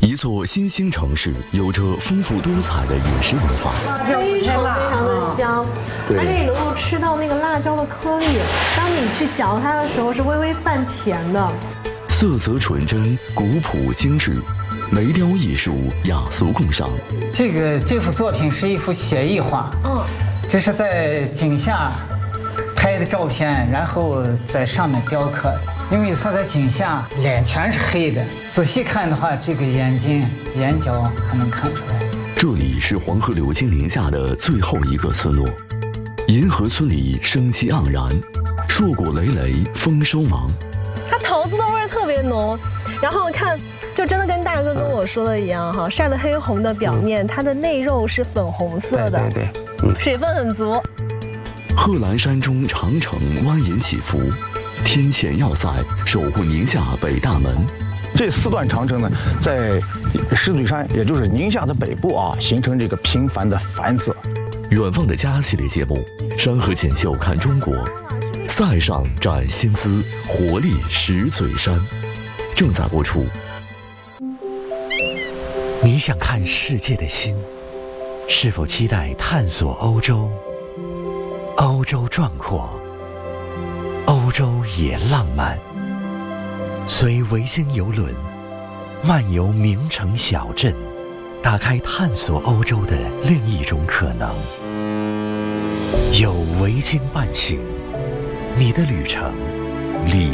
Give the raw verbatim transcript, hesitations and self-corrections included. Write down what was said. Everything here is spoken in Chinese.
一座新兴城市有着丰富多彩的饮食文化， 非常非常的香， 对而且你能够吃到那个辣椒的颗粒，当你去嚼它的时候是微微泛甜的。 色泽纯真，古朴精致，梅雕艺术雅俗共赏。 这个这幅作品是一幅写意画， 嗯， 这是在井下拍的照片，然后在上面雕刻。因为他在井下脸全是黑的，仔细看的话，这个眼睛、眼角还能看出来。 这里是黄河流经宁夏的最后一个村落，银河村里生机盎然，硕果累累，丰收忙。 它桃子的味儿特别浓，然后看，就真的跟大哥跟我说的一样哈，晒得黑红的表面，它的内肉是粉红色的， 对对对，嗯， 水分很足。 贺兰山中长城蜿蜒起伏，天堑要塞守护宁夏北大门。 这四段长城呢，在石嘴山，也就是宁夏的北部啊，形成这个频繁的繁色。 远望的家系列节目《山河锦绣看中国》，塞上展新姿，活力石嘴山，正在播出。 你想看世界的心，是否期待探索欧洲？欧洲壮阔，欧洲也浪漫。随维京游轮漫游名城小镇，打开探索欧洲的另一种可能。有维京伴行，你的旅程里